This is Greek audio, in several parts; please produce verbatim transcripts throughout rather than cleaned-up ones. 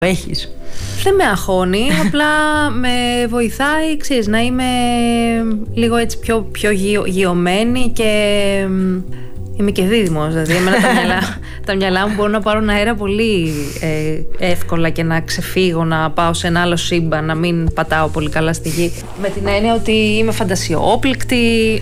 έχεις? Δεν με αγχώνει, απλά με βοηθάει, ξέρεις, να είμαι λίγο έτσι πιο, πιο γεω, γειωμένη και είμαι και δίδυμος, δηλαδή εμένα τα, μυαλά, τα μυαλά μου μπορούν να πάρουν αέρα πολύ ε, εύκολα και να ξεφύγω, να πάω σε ένα άλλο σύμπαν, να μην πατάω πολύ καλά στη γη. Με την έννοια ότι είμαι φαντασιόπληκτη.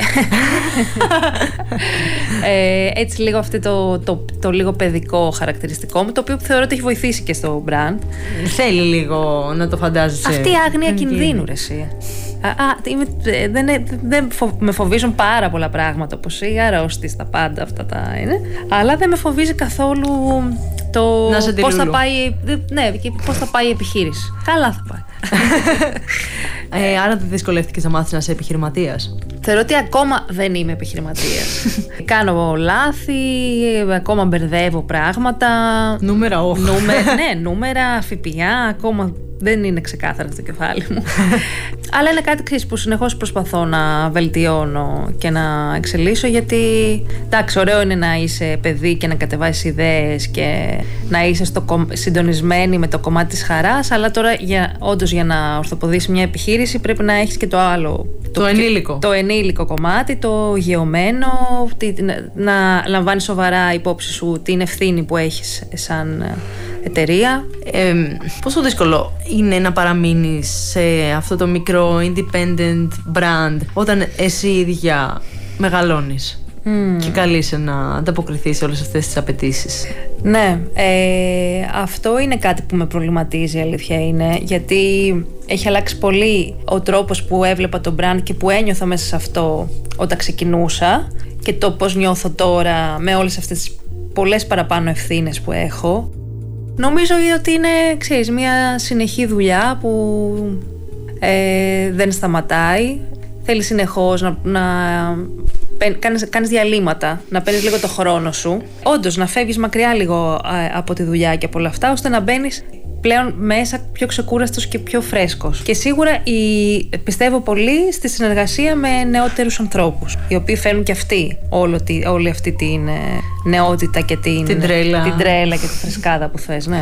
ε, έτσι λίγο αυτό το, το, το λίγο παιδικό χαρακτηριστικό μου, το οποίο θεωρώ ότι έχει βοηθήσει και στο brand. Θέλει λίγο να το φαντάζεσαι. Αυτή η άγνοια κινδύνου, ρε εσύ. Α, α, είμαι, δεν, δεν φο, με φοβίζουν πάρα πολλά πράγματα, όπως η αρρώστια, τα πάντα αυτά τα είναι, αλλά δεν με φοβίζει καθόλου το πώς θα πάει, ναι, και πώς θα πάει η επιχείρηση. Καλά θα πάει. ε, άρα δεν δυσκολεύτηκες να μάθεις να είσαι επιχειρηματίας? Θεωρώ ότι ακόμα δεν είμαι επιχειρηματίας. Κάνω λάθη, ακόμα μπερδεύω πράγματα. Νούμερα, όχι. Νούμερα, ναι, νούμερα, ΦΠΑ, ακόμα δεν είναι ξεκάθαρα στο κεφάλι μου. Αλλά είναι κάτι, ξέρεις, που συνεχώς προσπαθώ να βελτιώνω και να εξελίσσω, γιατί εντάξει, ωραίο είναι να είσαι παιδί και να κατεβάζεις ιδέες και να είσαι στο, συντονισμένη με το κομμάτι της χαράς, αλλά τώρα για, όντως για να ορθοποδήσεις μια επιχείρηση πρέπει να έχεις και το άλλο. Το, το ενήλικο. Το ενήλικο κομμάτι, το γεωμένο, να λαμβάνεις σοβαρά υπόψη σου την ευθύνη που έχεις σαν εταιρεία. Ε, πόσο δύσκολο είναι να παραμείνεις σε αυτό το μικρό independent brand όταν εσύ ίδια μεγαλώνεις mm. και καλείσαι να ανταποκριθείς σε όλες αυτές τις απαιτήσεις? Ναι, ε, αυτό είναι κάτι που με προβληματίζει, η αλήθεια είναι, γιατί έχει αλλάξει πολύ ο τρόπος που έβλεπα το brand και που ένιωθα μέσα σε αυτό όταν ξεκινούσα και το πώς νιώθω τώρα με όλες αυτές τις πολλές παραπάνω ευθύνες που έχω. Νομίζω ότι είναι, ξέρεις, μια συνεχή δουλειά που ε, δεν σταματάει. Θέλει συνεχώς να, να κάνεις, κάνεις διαλύματα, να παίρνεις λίγο το χρόνο σου. Όντως, να φεύγεις μακριά λίγο ε, από τη δουλειά και από όλα αυτά, ώστε να μπαίνεις πλέον μέσα πιο ξεκούραστος και πιο φρέσκος. Και σίγουρα η, πιστεύω πολύ στη συνεργασία με νεότερους ανθρώπους, οι οποίοι φέρνουν και αυτοί όλο, όλη αυτή την ε, νεότητα και την, την, τρέλα. την τρέλα και τη φρεσκάδα που θες, ναι.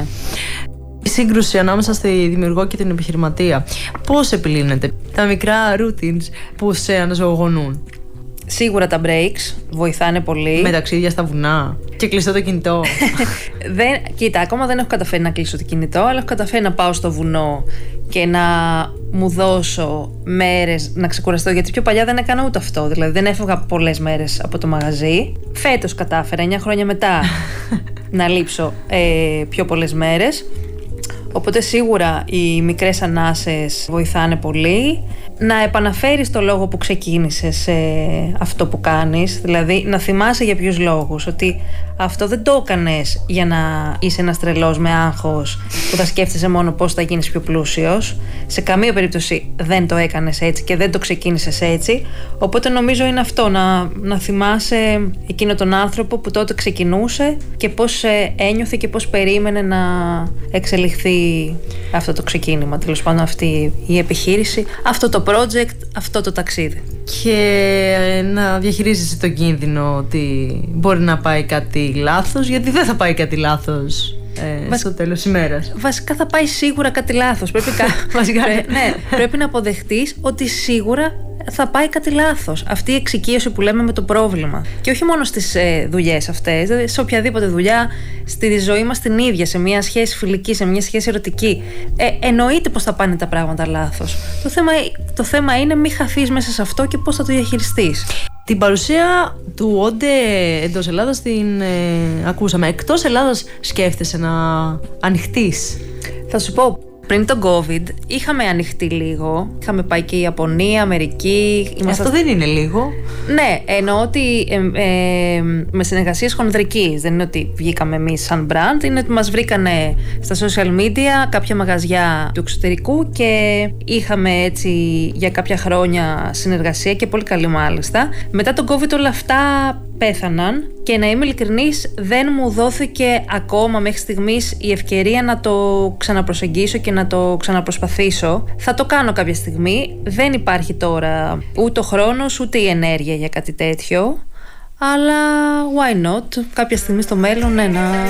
Η σύγκρουση ανάμεσα στη δημιουργό και την επιχειρηματία, πώς επιλύνεται? Τα μικρά routines που σε αναζωογονούν? Σίγουρα τα breaks βοηθάνε πολύ. Με ταξίδια στα βουνά και κλειστό το κινητό. δεν, κοίτα, ακόμα δεν έχω καταφέρει να κλείσω το κινητό, αλλά έχω καταφέρει να πάω στο βουνό και να μου δώσω μέρες να ξεκουραστώ. Γιατί πιο παλιά δεν έκανα ούτε αυτό. Δηλαδή δεν έφευγα πολλές μέρες από το μαγαζί. Φέτος κατάφερα, εννιά χρόνια μετά, να λείψω ε, πιο πολλές μέρες. Οπότε σίγουρα οι μικρές ανάσες βοηθάνε πολύ. Να επαναφέρεις το λόγο που ξεκίνησες σε αυτό που κάνεις, δηλαδή να θυμάσαι για ποιους λόγους, ότι αυτό δεν το έκανες για να είσαι ένας τρελός με άγχος που θα σκέφτεσαι μόνο πώς θα γίνεις πιο πλούσιος. Σε καμία περίπτωση δεν το έκανες έτσι και δεν το ξεκίνησες έτσι. Οπότε νομίζω είναι αυτό, να, να θυμάσαι εκείνο τον άνθρωπο που τότε ξεκινούσε και πώς ένιωθε και πώς περίμενε να εξελιχθεί αυτό το ξεκίνημα, τέλος πάντων αυτή η επιχείρηση, αυτό το project, αυτό το ταξίδι. Και να διαχειρίζεσαι τον κίνδυνο ότι μπορεί να πάει κάτι λάθος, γιατί δεν θα πάει κάτι λάθος ε, Βασ... στο τέλος της ημέρας. Βασικά θα πάει σίγουρα κάτι λάθος. Πρέπει, κα... Βασικά, ναι, πρέπει να αποδεχτείς ότι σίγουρα θα πάει κάτι λάθος. Αυτή η εξοικείωση που λέμε με το πρόβλημα. Και όχι μόνο στις ε, δουλειές αυτές, δηλαδή σε οποιαδήποτε δουλειά, στη ζωή μας την ίδια, σε μια σχέση φιλική, σε μια σχέση ερωτική. Ε, εννοείται πως θα πάνε τα πράγματα λάθος. Το θέμα, το θέμα είναι μη χαθείς μέσα σε αυτό και πώς θα το διαχειριστείς. Την παρουσία του Όντε εντός Ελλάδας την ε, ακούσαμε. Εκτός Ελλάδας σκέφτεσαι να ανοιχτείς? Θα σου πω. Πριν τον COVID είχαμε ανοιχτεί λίγο. Είχαμε πάει και η Ιαπωνία, Αμερική. Είμαστε... Αυτό δεν είναι λίγο. Ναι, εννοώ ότι ε, ε, με συνεργασίες χονδρικής. Δεν είναι ότι βγήκαμε εμείς σαν brand. Είναι ότι μας βρήκανε στα social media κάποια μαγαζιά του εξωτερικού και είχαμε έτσι για κάποια χρόνια συνεργασία και πολύ καλή μάλιστα. Μετά τον COVID όλα αυτά πέθαναν και να είμαι ειλικρινής, δεν μου δόθηκε ακόμα μέχρι στιγμής η ευκαιρία να το ξαναπροσεγγίσω και να το ξαναπροσπαθήσω. Θα το κάνω κάποια στιγμή. Δεν υπάρχει τώρα ούτε ο χρόνος ούτε η ενέργεια για κάτι τέτοιο, αλλά why not, κάποια στιγμή στο μέλλον, ναι, να...